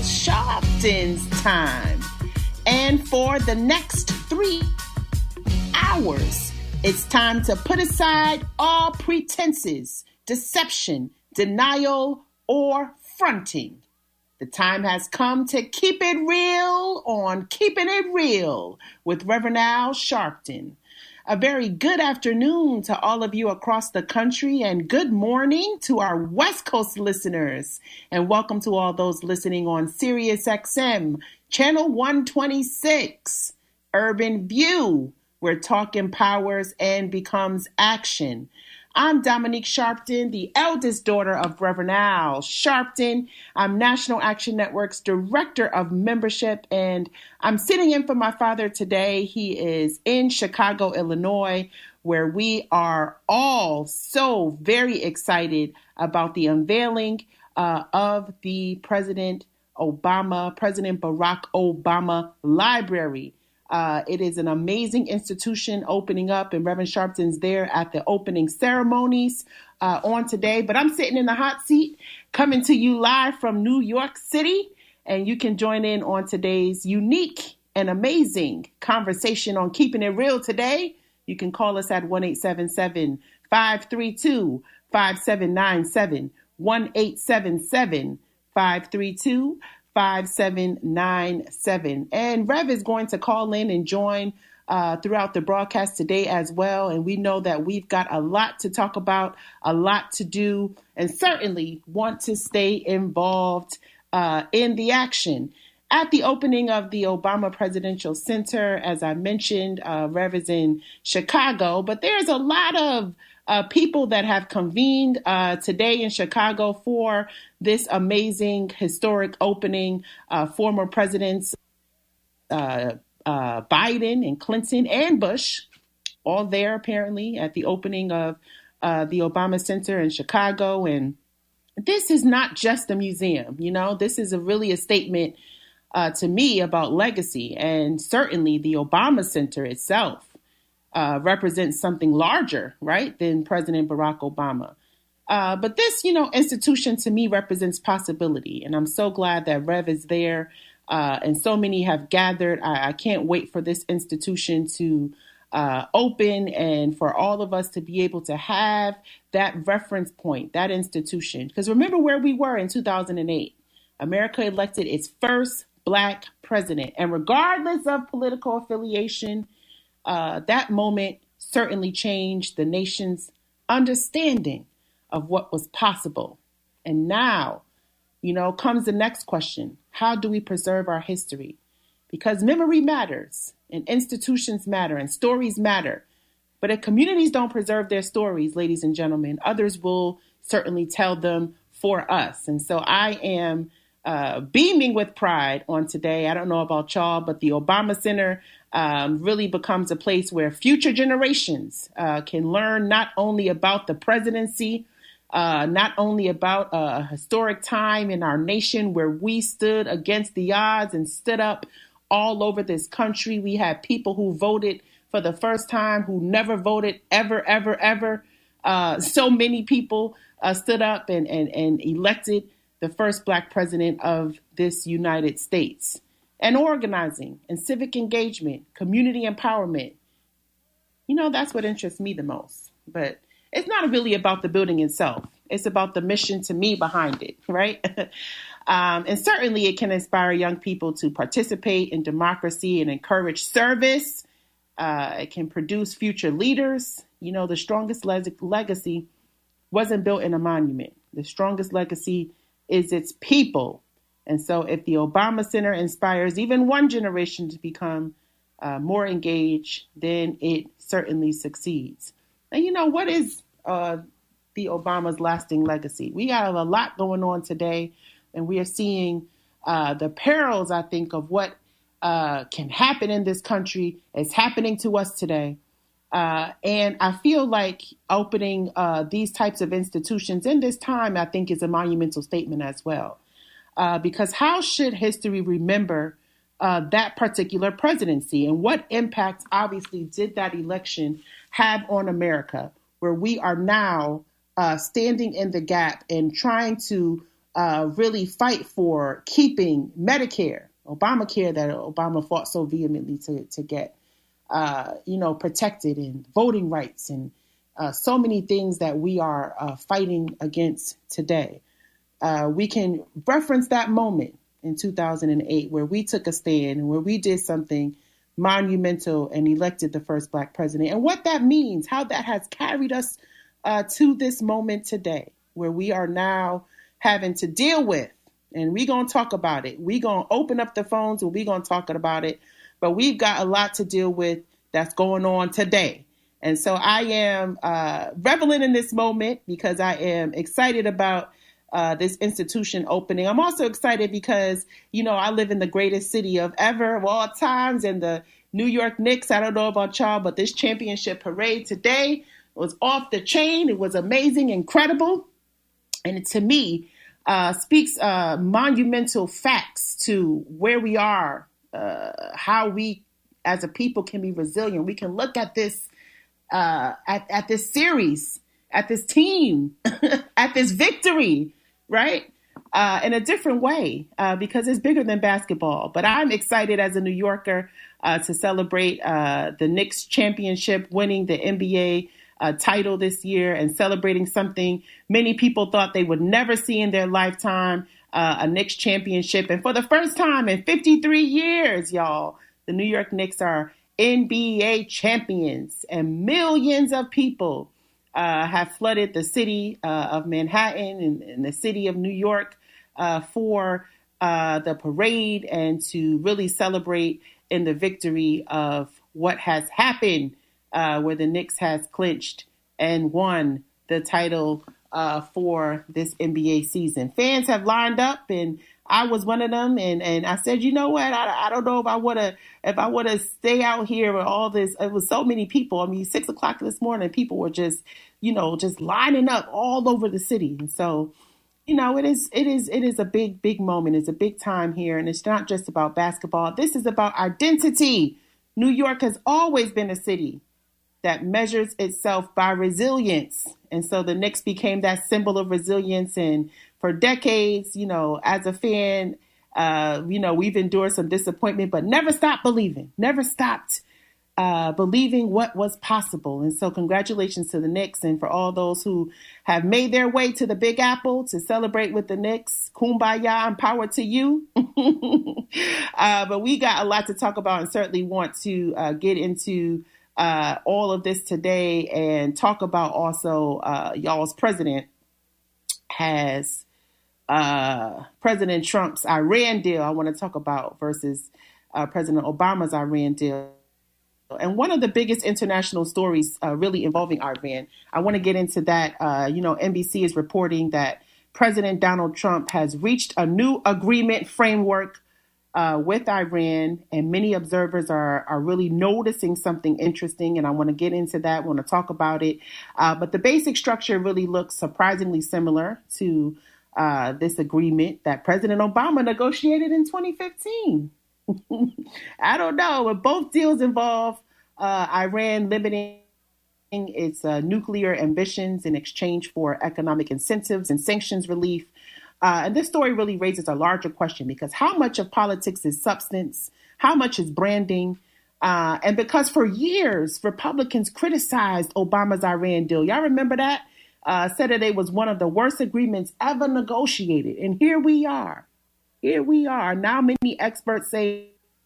Sharpton's time. And for the next 3 hours, it's time to put aside all pretenses, deception, denial, or fronting. The time has come to keep it real on Keeping It Real with Reverend Al Sharpton. A very good afternoon to all of you across the country, and good morning to our West Coast listeners. And welcome to all those listening on Sirius XM, Channel 126, Urban View, where talk empowers and becomes action. I'm Dominique Sharpton, the eldest daughter of Reverend Al Sharpton. I'm National Action Network's Director of Membership, and I'm sitting in for my father today. He is in Chicago, Illinois, where we are all so very excited about the unveiling of the President Barack Obama Library. It is an amazing institution opening up, and Reverend Sharpton's there at the opening ceremonies on today. But I'm sitting in the hot seat, coming to you live from New York City, and you can join in on today's unique and amazing conversation on Keeping It Real today. You can call us at 1-877-532-5797, 1-877-532-5797. 5797. And Rev is going to call in and join throughout the broadcast today as well. And we know that we've got a lot to talk about, a lot to do, and certainly want to stay involved in the action. At the opening of the Obama Presidential Center, as I mentioned, Rev is in Chicago, but there's a lot of people that have convened today in Chicago for this amazing historic opening. Former presidents Biden and Clinton and Bush, all there apparently at the opening of the Obama Center in Chicago. And this is not just a museum, this is really a statement to me about legacy, and certainly the Obama Center itself represents something larger, right, than President Barack Obama. But this, institution to me represents possibility. And I'm so glad that Rev is there and so many have gathered. I can't wait for this institution to open and for all of us to be able to have that reference point, that institution. Because remember where we were in 2008. America elected its first Black president. And regardless of political affiliation, that moment certainly changed the nation's understanding of what was possible. And now, comes the next question. How do we preserve our history? Because memory matters, and institutions matter, and stories matter. But if communities don't preserve their stories, ladies and gentlemen, others will certainly tell them for us. And so I am beaming with pride on today. I don't know about y'all, but the Obama Center really becomes a place where future generations can learn not only about the presidency, not only about a historic time in our nation where we stood against the odds and stood up all over this country. We had people who voted for the first time, who never voted ever, ever, ever. So many people stood up and elected the first Black president of this United States. And organizing and civic engagement, community empowerment. That's what interests me the most. But it's not really about the building itself. It's about the mission to me behind it, right? And certainly it can inspire young people to participate in democracy and encourage service. It can produce future leaders. The strongest legacy wasn't built in a monument. The strongest legacy is its people. And so if the Obama Center inspires even one generation to become more engaged, then it certainly succeeds. And what is the Obama's lasting legacy? We got a lot going on today, and we are seeing the perils, I think, of what can happen in this country is happening to us today. And I feel like opening these types of institutions in this time, I think, is a monumental statement as well. Because how should history remember that particular presidency, and what impact, obviously, did that election have on America, where we are now standing in the gap and trying to really fight for keeping Medicare, Obamacare, that Obama fought so vehemently to get, protected, and voting rights, and so many things that we are fighting against today. We can reference that moment in 2008 where we took a stand and where we did something monumental and elected the first Black president, and what that means, how that has carried us to this moment today, where we are now having to deal with, and we're going to talk about it. We're going to open up the phones and we're going to talk about it, but we've got a lot to deal with that's going on today. And so I am reveling in this moment because I am excited about this institution opening. I'm also excited because, I live in the greatest city of all times, and the New York Knicks, I don't know about y'all, but this championship parade today was off the chain. It was amazing, incredible. And it, to me, speaks monumental facts to where we are, how we as a people can be resilient. We can look at this, at this series, at this team, at this victory, right? In a different way, because it's bigger than basketball. But I'm excited as a New Yorker to celebrate the Knicks championship, winning the NBA title this year, and celebrating something many people thought they would never see in their lifetime, a Knicks championship. And for the first time in 53 years, y'all, the New York Knicks are NBA champions, and millions of people have flooded the city of Manhattan and the city of New York for the parade, and to really celebrate in the victory of what has happened, where the Knicks has clinched and won the title for this NBA season. Fans have lined up, and I was one of them, and I said, you know what? I don't know if I want to stay out here with all this. It was so many people. I mean, 6 o'clock this morning, people were just lining up all over the city. And so, it is a big moment. It's a big time here, and it's not just about basketball. This is about identity. New York has always been a city that measures itself by resilience. And so the Knicks became that symbol of resilience. And for decades, as a fan, we've endured some disappointment, but never stopped believing, believing what was possible. And so congratulations to the Knicks, and for all those who have made their way to the Big Apple to celebrate with the Knicks. Kumbaya and power to you. But we got a lot to talk about, and certainly want to get into all of this today, and talk about also y'all's president has President Trump's Iran deal I want to talk about versus President Obama's Iran deal. And one of the biggest international stories really involving Iran, I want to get into that. NBC is reporting that President Donald Trump has reached a new agreement framework with Iran, and many observers are really noticing something interesting, and I want to get into that. I want to talk about it. But the basic structure really looks surprisingly similar to this agreement that President Obama negotiated in 2015. I don't know, but both deals involve Iran limiting its nuclear ambitions in exchange for economic incentives and sanctions relief. And this story really raises a larger question, because how much of politics is substance? How much is branding? And because for years, Republicans criticized Obama's Iran deal. Y'all remember that? Said that it was one of the worst agreements ever negotiated. And here we are. Now many experts saying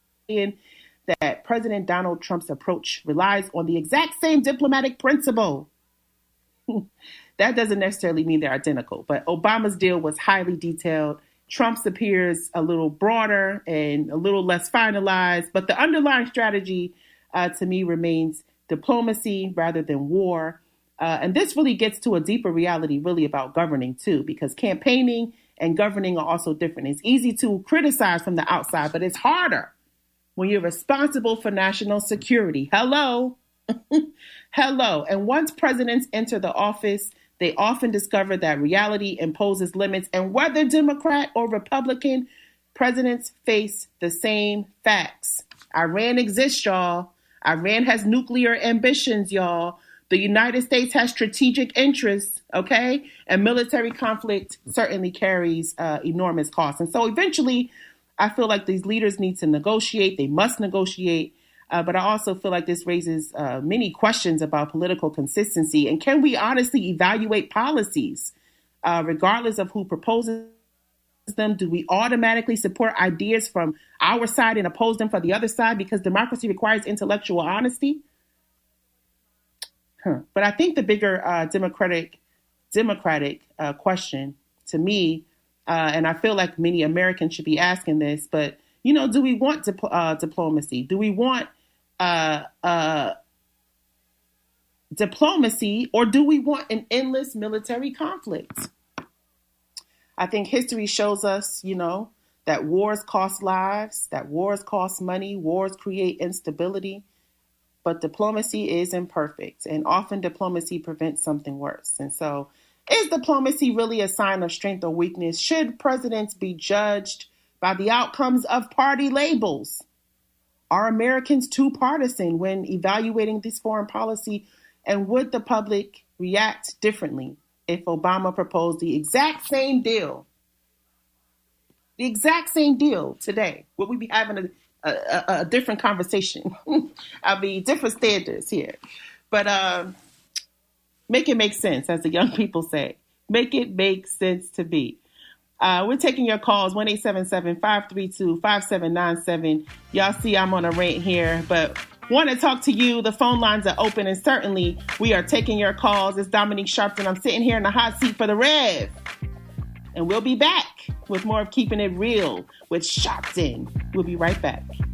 that President Donald Trump's approach relies on the exact same diplomatic principle. That doesn't necessarily mean they're identical, but Obama's deal was highly detailed. Trump's appears a little broader and a little less finalized, but the underlying strategy to me remains diplomacy rather than war. And this really gets to a deeper reality really about governing too, because campaigning and governing are also different. It's easy to criticize from the outside, but it's harder when you're responsible for national security. Hello. And once presidents enter the office, they often discover that reality imposes limits, and whether Democrat or Republican, presidents face the same facts. Iran exists, y'all. Iran has nuclear ambitions, y'all. The United States has strategic interests, okay? And military conflict certainly carries enormous costs. And so eventually, I feel like these leaders need to negotiate. They must negotiate. But I also feel like this raises many questions about political consistency. And can we honestly evaluate policies regardless of who proposes them? Do we automatically support ideas from our side and oppose them for the other side because democracy requires intellectual honesty? But I think the bigger democratic question to me, and I feel like many Americans should be asking this, but, do we want diplomacy? Do we want diplomacy, or do we want an endless military conflict? I think history shows us, that wars cost lives, that wars cost money, wars create instability. But diplomacy is imperfect, and often diplomacy prevents something worse. And so, is diplomacy really a sign of strength or weakness? Should presidents be judged by the outcomes of party labels? Are Americans too partisan when evaluating this foreign policy? And would the public react differently if Obama proposed the exact same deal today? Would we be having a different conversation? I mean, different standards here. But make it make sense, as the young people say. Make it make sense to me. We're taking your calls, 1-877-532-5797. Y'all see I'm on a rant here, but want to talk to you. The phone lines are open, and certainly we are taking your calls. It's Dominique Sharpton. I'm sitting here in the hot seat for the Rev. And we'll be back with more of Keeping It Real with Sharpton. We'll be right back.